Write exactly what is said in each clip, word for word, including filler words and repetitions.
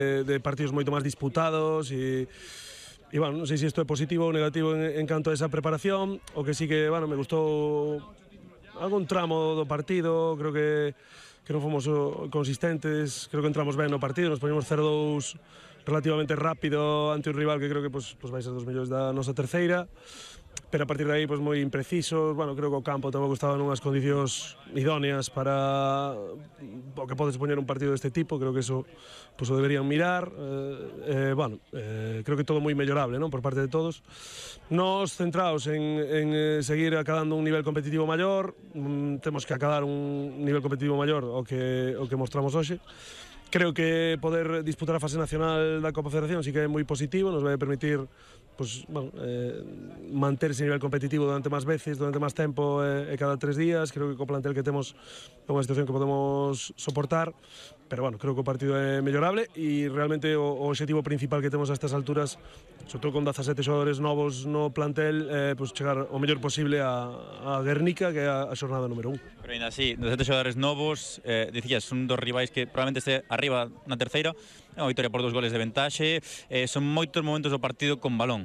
de, de partidos moito máis disputados e E, bueno, non sei se isto é positivo ou negativo en, en canto a esa preparación, o que sí que, bueno, me gustou algún tramo do partido, creo que, que non fomos consistentes, creo que entramos ben no partido, nos poñemos cero dous relativamente rápido ante un rival que creo que pues, pues vai ser dos millóns da nosa terceira, pero a partir de aí pues, moi imprecisos, bueno, creo que o campo tampouco estaba nunhas condicións idóneas para o que podes poñer un partido deste tipo, creo que eso pues, o deberían mirar, eh, eh, bueno, eh, creo que todo moi mellorable, non, por parte de todos. Nos centrados en, en eh, seguir acadando un nivel competitivo maior, mm, temos que acadar un nivel competitivo maior o que, o que mostramos hoxe. Creo que poder disputar a fase nacional da Copa Federación sí que é moi positivo, nos vai permitir pues, bueno, eh, manter ese nivel competitivo durante máis veces, durante máis tempo e eh, cada tres días. Creo que co plantel que temos é unha situación que podemos soportar, pero bueno, creo que o partido é mellorable e realmente o, o objetivo principal que temos a estas alturas, sobre todo con dezasete xogadores novos no plantel, é eh, pues, chegar o mellor posible a, a Guernica, que é a, a xornada número un. Pero ainda así, dezasete xogadores novos, eh, dicías, son dos rivais que probablemente este arriba na terceira, é unha victoria por dous goles de ventaxe, eh, son moitos momentos do partido con balón.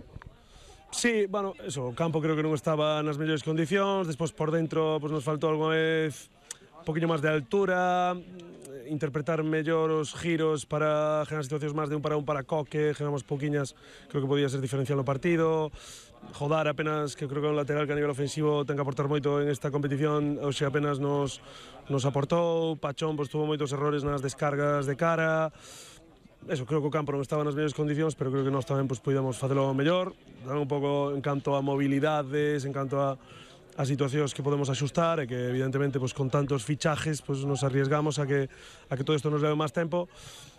Sí, bueno, eso, o campo creo que non estaba nas mellores condicións, despois por dentro pues, nos faltou alguna vez un poquinho máis de altura, interpretar mellor os giros para generar situacións máis de un para un para Coque, generamos pouquiñas, creo que podía ser diferencial no partido. Jodar apenas, que creo que é un lateral que a nivel ofensivo ten que aportar moito en esta competición, hoxe apenas nos, nos aportou. Pachón pues, tuvo moitos errores nas descargas de cara. Eso, creo que o campo non estaba nas mellores condicións, pero creo que nós tamén pues, podíamos facelo mellor. Tamén un pouco en canto a mobilidades, en canto a as situacións que podemos axustar e que evidentemente pues, con tantos fichajes pues, nos arriesgamos a que, a que todo isto nos leve máis tempo.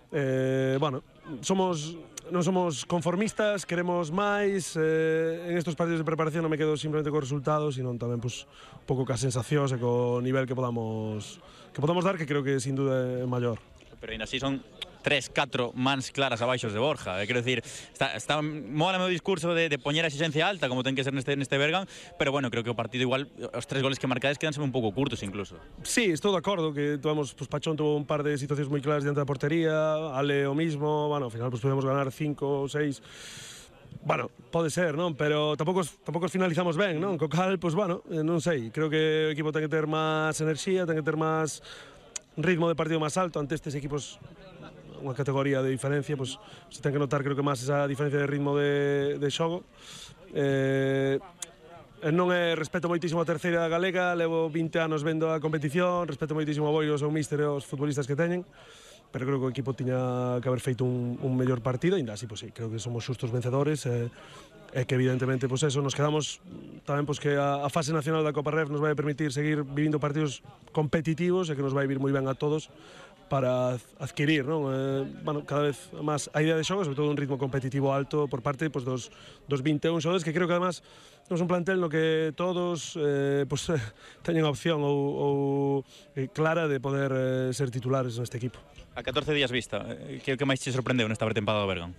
Eh, bueno, somos, non somos conformistas, queremos máis, eh, en estos partidos de preparación non me quedo simplemente co resultados, sino tamén pues, un pouco ca sensacións e co nivel que podamos, que podamos dar, que creo que sin duda é maior. Pero ainda así son tres, catro mans claras abaixos de Borja. Eh, quero dicir, está, está mola o meu discurso de, de poñer a exigencia alta, como ten que ser neste, neste Bergan, pero bueno, creo que o partido igual, os tres goles que marcades quedanse un pouco curtos incluso. Sí, estou de acordo, que tuvamos, pues, Pachón tuvo un par de situacións moi claras diante da portería, Ale o mismo, bueno, ao final pues, podemos ganar cinco ou seis. Bueno, pode ser, non? Pero tampouco, tampouco finalizamos ben, non? Co cal, pues, bueno, non sei, creo que o equipo ten que ter máis enerxía, ten que ter máis ritmo de partido máis alto ante estes equipos, unha categoría de diferencia, pues, se ten que notar creo que máis esa diferencia de ritmo de, de xogo. Eh, non é, respeto moitísimo a terceira galega, levo vinte anos vendo a competición, respeto moitísimo a Boiro, o seu míster e os futbolistas que teñen, pero creo que o equipo tiña que haber feito un, un mellor partido, e ainda así, pues, sí, creo que somos xustos vencedores, e, e que evidentemente, pues, eso, nos quedamos tamén pues, que a, a fase nacional da Copa Ref nos vai permitir seguir vivindo partidos competitivos e que nos vai vir moi ben a todos para adquirir, non? Eh, bueno, cada vez máis a idea de xogo, sobre todo un ritmo competitivo alto por parte pues, dos, dos vinte e un xogadores, que creo que además non é un plantel no que todos eh, pues, eh, teñen a opción ou, ou eh, clara de poder eh, ser titulares neste equipo. A catorce días vista, eh, que o que máis te sorprendeu nesta pretempada do Bergan?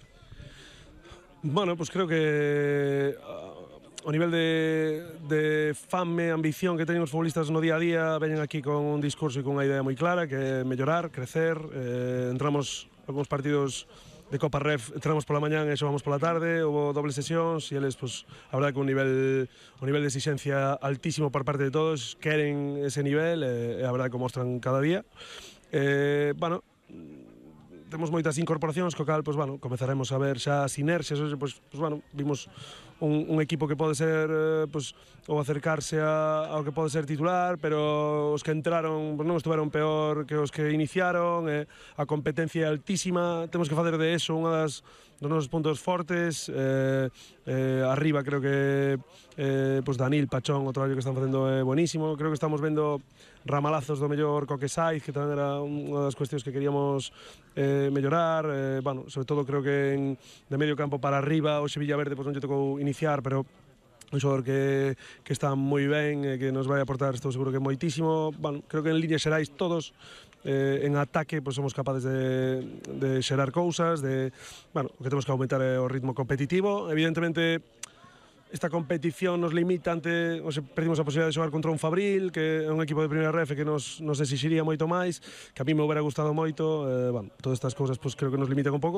Bueno, pues creo que uh, o nivel de, de fame, ambición que teñen os futbolistas no día a día, veñen aquí con un discurso e con unha idea moi clara, que é mellorar, crecer. Eh, entramos algúns partidos de Copa Ref, entramos pola mañán e xogamos pola tarde, houve doble sesións e eles, pues, a verdade que un nivel, un nivel de exigencia altísimo por parte de todos, queren ese nivel e, e a verdade que o mostran cada día. Eh, bueno, temos moitas incorporacións, co cal, pues, bueno, comezaremos a ver xa sinerxias, pues, pues, bueno, vimos un, un equipo que pode ser, eh, pues, ou acercarse a, ao que pode ser titular, pero os que entraron pues, non estuveron peor que os que iniciaron, eh, a competencia é altísima, temos que facer de eso unha das dos nosos puntos fortes, eh, eh, arriba creo que eh, pues Danil, Pachón, o traballo que están facendo é buenísimo, creo que estamos vendo ramalazos do mellor Coque Saiz, que tamén era unha das cuestións que queríamos eh, mellorar, eh, bueno, sobre todo creo que en, de medio campo para arriba o Sevilla Verde pues, non lle tocou iniciar, pero un xogador que, que está moi ben e que nos vai aportar, estou seguro que moitísimo. Bueno, creo que en líneas xerais todos eh, en ataque pues, somos capaces de, de xerar cousas, de, bueno, o que temos que aumentar é o ritmo competitivo. Evidentemente esta competición nos limita ante, o sea, perdimos a posibilidad de xogar contra un Fabril, que é un equipo de primeira ref que nos, nos exixiría moito máis, que a mí me hubiera gustado moito, eh, bueno, todas estas cousas pues, creo que nos limitan un pouco.